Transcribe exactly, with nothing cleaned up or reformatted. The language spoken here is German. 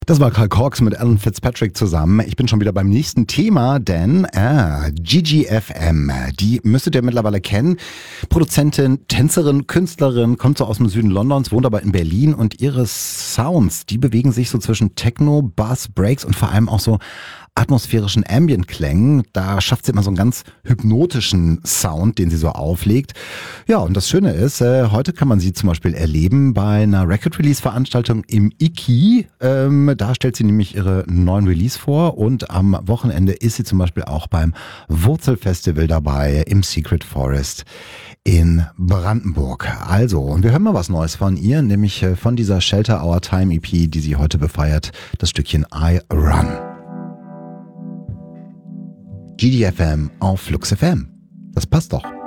Das war Carl Cox mit Alan Fitzpatrick zusammen. Ich bin schon wieder beim nächsten Thema, denn äh, Gigi F M, die müsstet ihr mittlerweile kennen. Produzentin, Tänzerin, Künstlerin, kommt so aus dem Süden Londons, wohnt aber in Berlin und ihre Sounds, die bewegen sich so zwischen Techno, Bass, Breaks und vor allem auch so atmosphärischen Ambient-Klängen. Da schafft sie immer so einen ganz hypnotischen Sound, den sie so auflegt. Ja, und das Schöne ist, äh, heute kann man sie zum Beispiel erleben bei einer Record-Release-Veranstaltung im I K I. Ähm, da stellt sie nämlich ihre neuen Release vor und am Wochenende ist sie zum Beispiel auch beim Wurzelfestival dabei im Secret Forest in Brandenburg. Also, und wir hören mal was Neues von ihr, nämlich von dieser Shelter Our Time E P, die sie heute befeiert, das Stückchen I Run. G D F M auf Flux F M. Das passt doch.